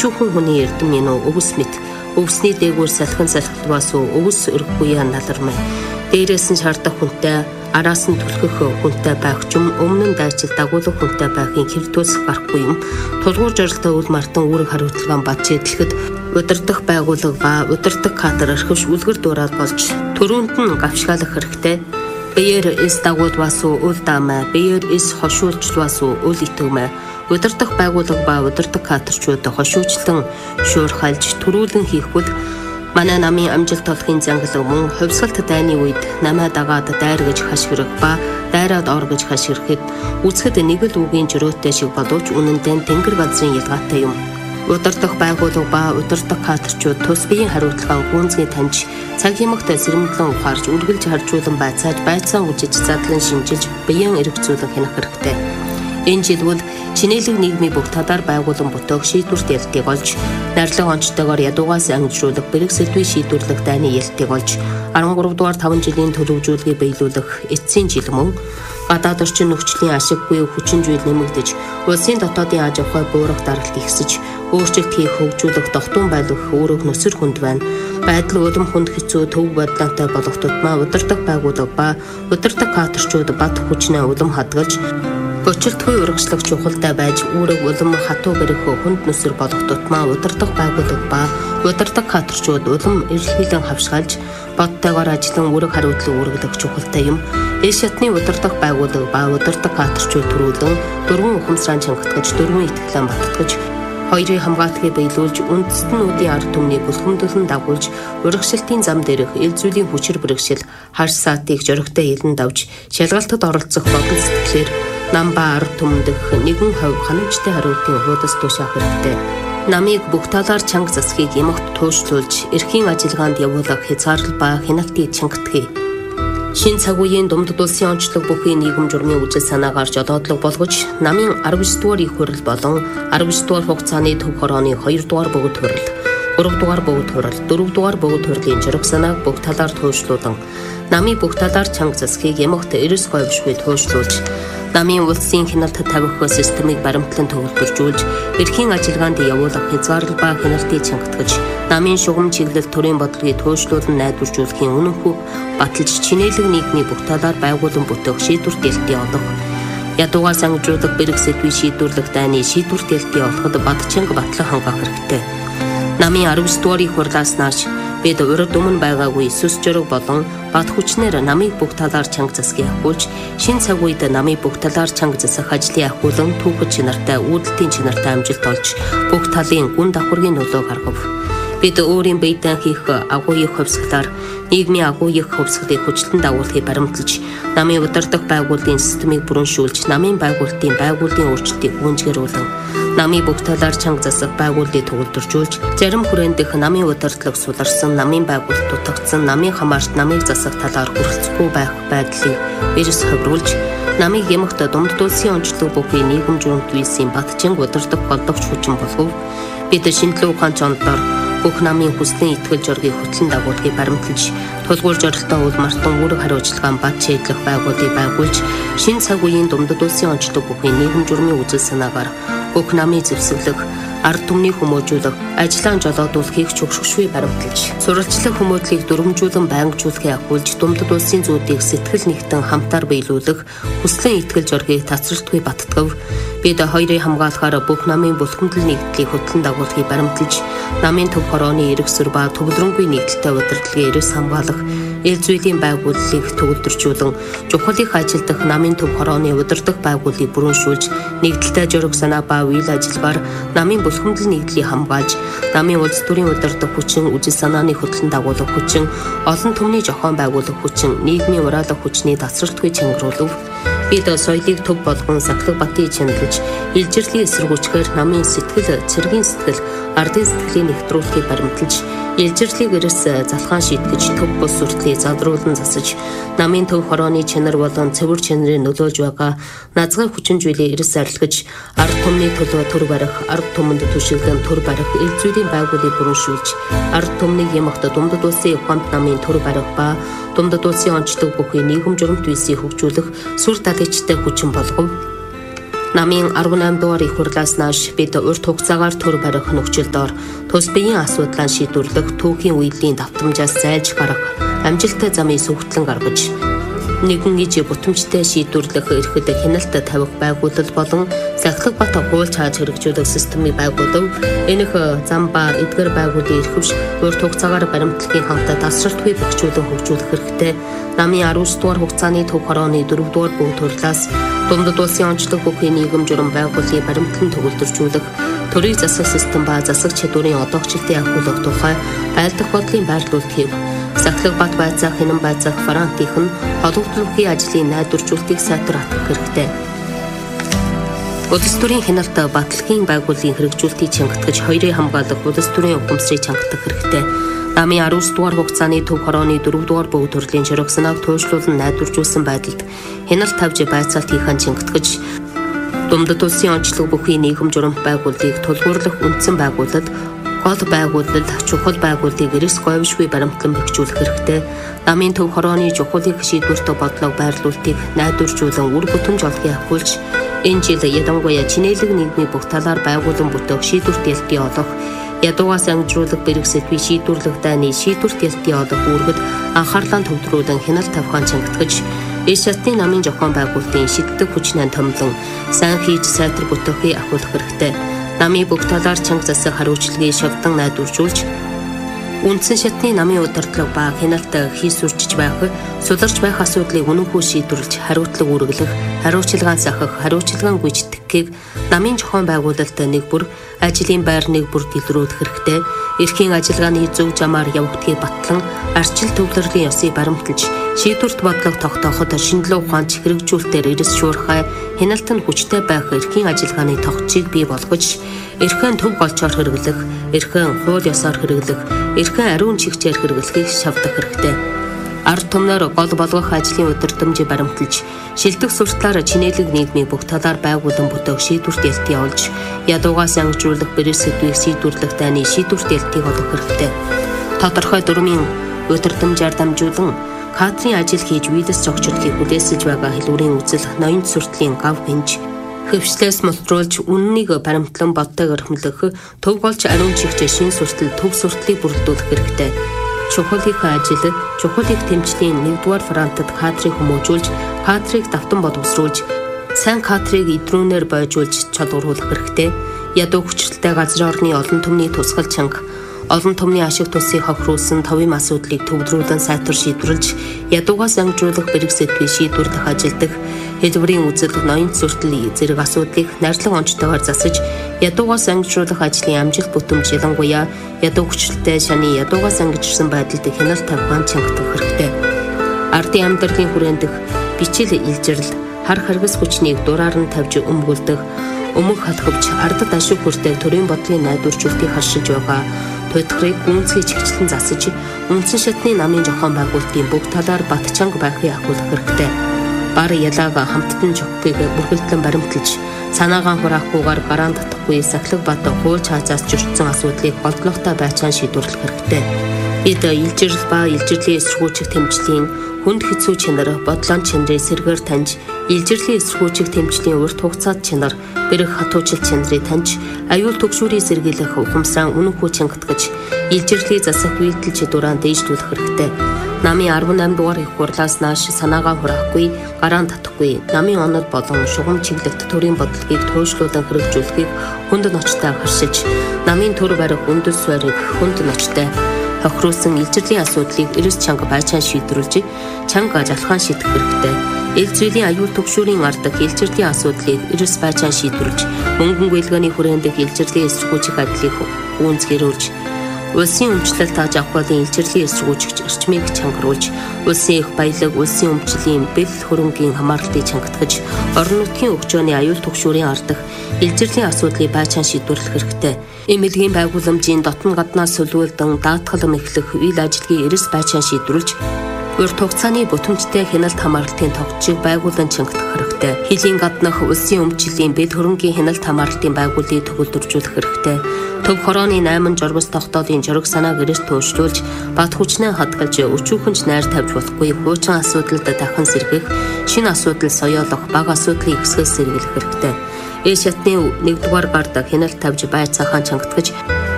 өчүүхэн хүний эрдэм минь өвс мэт өвсний дээгүүр салхин салхилваас өвс өргөхгүй налармай. Дээрээс нь шаардах хүнтэй, араас нь түлхэх хүнтэй байх ч юм өмнө нь дайчил дагуулах хүнтэй байхын хэвтүүлс гарахгүй юм. Тулгуур жоролтой үл мартан үүрэг хариуцлагаан бат шийдлэхэд удирдах байгууллага ба удирдах кадр архивш үлгэр дураад болж төрөнд нь гавшгаалах хэрэгтэй. Биеэр эс дагуулваас үл даамай, биеэр эс хошуулчлваас үл итгмай. Удирдах байгууллага ба удирдах кадрчууд хошуучлан шуурхайлж төрүүлэн хийхвэл манай намын амжилт олохын зангал мөн хувьсгалт дайны үед намаа дагаад дайр гэж хашгирах ба дайраад ор гэж хашгирахад үзэхэд нэг л үгийн жирөөтэй шиг боловч үнэндээ тэнгэр газрын ялгаатай юм. Удирдах байгууллага ба удирдах кадрчууд тус биеийн хариуцлагаа гүнзгий таньж цаг хэмэгтэй сэрэмглэн ухаарж үргэлж харжуулан байцааж байцаан үжиж задлан шинжилж биеийн эргэцүүлэн хянах хэрэгтэй. Энэ жил бол чинээлэг нийгмийн бүх талаар байгуулан бүтээх шийдвэрт ялтыг олж, найрлага онцтойгоор ядуугаас ангижруулах бэрэг сэдвийн шийдвэрлэх дайны ялтыг олж, 13 дугаар 5 жилийн төлөвлөжүүлгийг биелүүлэх эцсийн жил мөн гадаад орчин нөхцөлийн ашиггүй хүчин зүйл нэмэгдэж, улсын дотоодын аж ахуй буурах даралт ихсэж, өөрчлөлт хийх хөгжүүлэх тогтун байлгах өөрөөх нөхцөл хүнд байна. Байдал улам хүнд хэцүү төв бодлоотой болох тутмаа удирдах байгууллага ба удирдах кадрчууд бат хүчнээ улам хадгалж, бочилтгүй урагшлах чухалтай байж үүрэг улам хатуу бэрх хүнд нүсэр болох тутмаа удирдах байгууллага ба удирдах кадрчууд улам эрэлхийлэн хавшгаалж бодтойгоор ажиллан үүрэг хариуцлага үүргэлэх чухалтай юм. Эс шатны удирдах байгууллага ба удирдах кадрчууд төрүүлэн дөрвөн ухамсараа чангатгаж дөрвөн итгэлэн баттгаж хоёрын хамгаалтыг биелүүлж үндэстнүүдийн ард түмнийг бүлхэмдүүлэн дагуулж урагшилтын зам дээрх ил зүйлийн хүчээр бэрхшээл хар саатыг жорогтой илэн давж шалгалтад оролцох бодол сэтгэлээр нам ба ард түмэндх нэгэн хувь ханамжтай хариултын хуудас тушаах хэрэгтэй. Намыг бүх талаар чанга засгийг ямагт туушруулж эрхийн ажиллагаанд явуулах хязгаарлал ба хяналтыг чангатгий. Шин цаг үеийн Думдад улсын онцлог бүхий нийгэм журмын үжил санаагаар жолоодлого болгож, намын 19 дугаар их хурал болон 19 дугаар хугацааны төв хорооны 2 дугаар бөгөөд хурал, 3 дугаар бөгөөд хурал, 4 дугаар бөгөөд хурлын жураг санааг бүх талаар туушруулан, намын бүх талаар чанга засгийг ямагт эрс говьшгүй туушруулж, намын улсын хяналтад тавих системийг баримтлан төвлөржүүлж, эрхийн ажиллагаанд явуулах хязгаарлал ба хяналтыг чангатгаж, намын шугам чиглэл төрийн бодлогыг туушруулан найдваржуулахын үнэнхүү баталж чинээлэг нийгмийн бүх талаар байгуулан бүтээх шийдвэрт ялтыг олох. Ядуугаас ангижуулах бэрэг сэдвийн шийдвэрлэх дайны шийдвэрт ялтыг олоход бат чанга батлан хангах хэрэгтэй. Намын 19 дугаар их хурлаас нааш бид урд өмнө байгаагүй сүс жураг болон бат хүчнэр намыг бүх талаар чанга засгийг ахиулж, шин цаг үед намыг бүх талаар чанга засах ажлыг ахиулан түүхэд чанартай, үүдэлтийн чанартай амжилт олж, бүх талын гүн давхаргийн нөлөөг харгав. Бид өөрийн биедээ хийх агуу их хувьсгалаар нийгмийн агуу их хувьсгалыг хүчлэн дагуулахыг баримталж, намын удирдах байгууллагын системийг бүрэншүүлж, намын байгуулалтын өөрчлөлтийг гүйцэтгүүлэн, намын бүх талаар чанга засах байгууллагыг төвлөржүүлж, зарим хүрээндх намын удирдлага суларсан, намын байгуулалт дутагдсан, намын хамаарч намыг засах талаар хүрэлцэхгүй байх байдлыг эрс ховруулж, намыг ямагт Думдад улсын онцлог бүхий нийгэм журмт үйлсийн батчинг удирдах голдогч хүчин болгов. Бид шинжлэх ухааны чондор бүх намын хүслийн итгэл жургийг хөтлөн дагуулахыг баримталж, тулгуур жоролтой үл мартан үүрэг хариуцлагаан бат шийдлэх байгууллагыг байгуулж, шин цаг үеийн Думдад улсын онцлог бүхий нийгэм журмын үжил санаагаар бүх намын зэвсэглэх, ард түмнийг хүмүүжүүлэх, ажиллаан жолоодуулахыг чухшгүй баримталж, сурвалжлах хүмүүдлийг дүрмжүүлэн байнгжуулахыг ахиулж, Думдад улсын зүүдийг сэтгэл нэгтэн хамтаар биелүүлэх, хүслийн итгэл жургийг тасралтгүй баттгав. Бид хоёрын хамгаалахаар бүх намын бүлхэмдэл нэгдлийг хөтлөн дагуулахыг баримталж, намын төв хорооны эргэсвэр ба төвлөрөнгүй нэгдэлтэй удирдлагын эрс хамгаалах, ил зүйлийн байгууллагыг төвлөржүүлэн, чухал их ажилдах намын төв хорооны удирдах байгууллагыг бүрэншүүлж, нэгдэлтэй жураг санаа ба үйл ажиллагаар намын бүлхэмдэл нэгдлийг хамгаалж, намын улс төрийн удирдах хүчин, үжил санааны хөтлөн дагуулах хүчин, олон түмний зохион байгуулах хүчин, нийгмийн ураалах хүчний тасралтгүй чангаруулав. Бид соёлыг төв болгон сахлах батыг чангалж, илжирлийн эсэргүүчгээр намын сэтгэл, цэргийн сэтгэл, ардын сэтгэлийг нэвтрүүлэхийг баримталж, илжирлийг эрс залхаан шийтгэж, төв бус сүртлийг залруулан засаж, намын төв хорооны чанар болон цэвэр чанарыг нөлөөлж байгаа назгай хүчин зүйлийг эрс арилгаж, ард түмний төлөө төр барих, ард түмэнд түшиглэн төр барих, ил зүйлийн байгууллагыг бүрэншүүлж, ард түмнийг ямагт Думдад улсын ухаанд намын төр барих ба Думдад улсын онцлог бүхий нийгэм журмт үйлсийг хөгжүүлэх сүр далайчтай хүчин болгов. Намын 18 дугаар их хурлаас нааш бид урт хугацаагаар төр барих нөхцөлд ор тус биеийн асуудлаа шийдвэрлэх түүхийн үеийн давтамжаас зайлж гарах амжилттай замыг сүгтлэн гаргаж нэгэн иж бүтэмжтэй шийдвэрлэх эрхэд хяналт тавих байгууллал болон Сахилга бат хууль цааш хэрэгжүүлэх системийг байгуулав. Энэх зам ба эдгэр байгууллагын эрхвш урт хугацаагаар баримтлагын хамтаа тасралтгүй бэхжүүлэн хөгжүүлэх хэрэгтэй. Намын 19 дугаар хугацааны төв хорооны 4 дугаар бүг төрлөөс дундад улсын онцлог бүхий нийгэм журам байгууллагын баримтлан төгөлдржүүлэх, төрийн засаг систем ба засаг чадварын одоогчлолтын ахиулах тухай айлдах бодлын байрлуулалт хийв. Сахилга бат байцаах хинэн байцаах фарантийнх нь холбогдлогын ажлын найдваржуулалтыг сайтар хатгах хэрэгтэй. Улс төрийн хяналт батлагын байгууллагын хэрэгжүүлэлтийг чангатгаж хоёрын хамгаалах улс төрийн ухамсарыг чангатах хэрэгтэй. Намын 19 дугаар хугацааны төв хорооны 4 дугаар бүг төрлийн жиргсанаг туйлшруулан найдваржуулсан байдалд хяналт тавьж байцаалт хийхэн чангатгаж дундад улсын онцлог бүхий нийгэм журам байгууллагыг тулгуурлах үндсэн байгууллад гол байгууллал чухал байгууллагыг эрс говьшгүй баримтлан бэхжүүлэх хэрэгтэй. Намын төв хорооны чухлыг шийдвэртэй бодлого байрлуулалтыг найдваржуулан үр бүтэмж олохыг ахиулж энэ жил ядангуяа чинээлэг нийгмийн бүх талаар байгуулан бүтээх шийдвэрт ялтын олох, ядуугаас ангижруулах бэрх сэтгвийн шийдвэрлэх дайны шийдвэрт ялтын олох үүргэд анхаарлаа төвлөрүүлэн хяналт тавихаан чангатгаж эс шатны намын зохион байгуулалтын шийддэг хүчнээ томлон сайн хийж сайтар бүтэхийг ахиулах хэрэгтэй. Намын бүх талаар чанга засаг хариуцлагыг шавдан найдваржуулж үндсэн шатны намын удирдлага ба хяналт хийсвэрчж байх, суларч байх асуудлыг үнэнгүй шийдвэрлэж хариуцлага үргэлэх, хариуцлагаа сахах, хариуцлагаа гүйцэтгэхийг намын зохион байгуулалт нэг бүр, ажлын байр нэг бүр дэлгэрүүлэх хэрэгтэй. Эрхийн ажиллагааны зөв замаар явагдахыг батлан, арчил төвлөрлийн ёсыг баримталж, шийдвэрт бодлого тогтооход шинжилгээ ухаанч хэрэгжүүлэлтээр эрс шуурхай, хяналт нь хүчтэй байх эрхийн ажиллагааны тогтцыг бий болгож, эрхэн төв голчоор хэрэглэх, эрхэн хууль ёсоор хэрэглэх, эрхэн ариун чигчээр хэрэглэхийг шавдах хэрэгтэй. Ард түмнэр гол болгох ажлын удирдамжийг баримталж, шилдэг сурталаар чинээлэг нийгмийн бүх талаар байгуулан бүтээх шийдвэрт ялтыг олж, ядуугаас ангижруулах бэрх сэдвийг шийдвэрлэх дайны шийдвэрт ялтыг олох хэрэгтэй. Тодорхой дүрмийн удирдамжаар дамжуулан кадрын ажил хийж видеос зохицуулахыг хүлээсэж байгаа хэлбэрийн үзэл ноён сурталын гав гинж хөвчлээс мултруулж үннийг баримтлан боддог өрхмөлөх төв голч ариун чигч шин суртал төв сурталыг бүрдүүлэх хэрэгтэй. Чухлын ажил, чухлын тэмцлийн 1-р фронтод кадрыг хүмүүжүүлж, кадрыг давтан боловсруулж, сайн кадрыг идрүүнээр бойжуулж чадваруулах хэрэгтэй. Ядуу хүчтэй газар орны олон түмний тусгал чанга, олон түмний ашиг тусыг хохируулсан товын асуудлыг төвлөрүүлэн сайтар шийдвэрлж, ядуугаас ангижруулах бэрх сэдвийг шийдвэрлэх ажилдах, хэлбэрийн үзэл ноён суртал зэрэг асуудлыг найрлаг онцтойгоор засаж, ядуугаас ангижруулах ажлын амжилт бүтэмж ялангуяа ядуу хүчтэй шаны ядуугаас ангижирсан байдалд хяналт тавьгаан чангатах хэрэгтэй. Ардын амьдралын хүрээндх бичил илжирэл, хар харгас хүчнийг дураар нь тавьж өмгүүлдэг, өмг халахвч ардад ашиг хүртэх төрийн бодлогын найдваржуулалтыг харшиж байгаа тутгарыг гүнзгий чигчлэн засаж, үндсэн шатны намын зохион байгуулалтын бүх талаар бат чанга байхыг ахиулах хэрэгтэй. Бар ялааг хамттан жоггийг бүргэлдэн баримталж, санаагаан хураахгүйгээр гараан татахгүй Сахилга бат хууль цаазаас зөрчсөн асуудлыг голдлоготой байцаан шийдвэрлэх хэрэгтэй. Бид илжирэл ба илжирлийн эсэргүүцэх тэмцлийн хүнд хэцүү чанар, бодлон чанарыг сэргээр таньж, илжирлийн эсэргүүцэх тэмцлийн урт хугацаат чанар, бэрх хатуучил чанарыг таньж, аюул төгшүүрийг сэргийлэх ухамсараа үнэнгүй чангатгаж, илжирлийн засах үйлдэл чадвараа дээшлүүлэх хэрэгтэй. Намын 18 дугаар их хурлаас нааш санаагаа хураахгүй, гараан татахгүй, намын онол болон шугам чиглэлт төрийн бодлогыг туйлшлуулан хэрэгжүүлэхийг хүнд ночтой харшиж, намын төр барих үндэс суурийг хүнд ночтой хохируулсан илжирлийн асуудлыг эрс чанга байцаан шийдвэрлж, чанга жалхан шийдэх хэрэгтэй. Ил зүйлийн аюул төгшүүрийн ардаг илжирлийн асуудлыг эрс байцаан шийдвэрлж, мөнгөн гүйлгээний хүрээндх илжирлийн эсэргүүцэх ажлыг гүйцэтгүүлж, улсын өмчлөлт тааж авах болон илжирлийн эсэргүүцэгч эрчмийг чангаруулж, улсын их баялаг, улсын өмчлийн бэл хөрөнгийн хамаарлтыг чангатгаж, орон нутгийн өгчөөний аюул төгшүүрийн ардах илжирлийн асуудлыг байцаан шийдвэрлэх хэрэгтэй. Эмнэлгийн байгууламжийн дотн гаднаас сөлүүлдэн даатгалам эхлэх үйл ажиллагийн эрс байцаан шийдвэрлж, урт хугацааны бүтэмжтэй хяналт хамаарлтын тогтцыг байгуулан чангатах хэрэгтэй. Хилийн гаднах улсын өмчлийн бэл хөрөнгийн хяналт хамаарлтын байгууллагыг төгөлдржүүлэх хэрэгтэй. Төв хорооны 8 журмас тогтоолын жураг санааг эрс туйлшруулж, бат хүчнээ хадгалж, өчүүхэнч найр тавьж болохгүй хуучин асуудалд дахин сэргэх, шинэ асуудал соёолох, бага асуудлыг ихсгээс сэргийлэх хэрэгтэй. Эшятны 1-р гард хяналт тавьж байцаахан чангатгаж